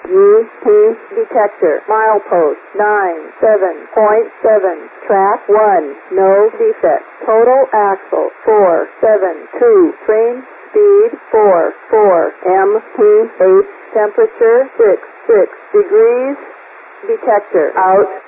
UP detector. Milepost 97.7. Track 1. No defect. Total axle 472. Train speed 4 mph. Temperature 6 degrees. Detector out.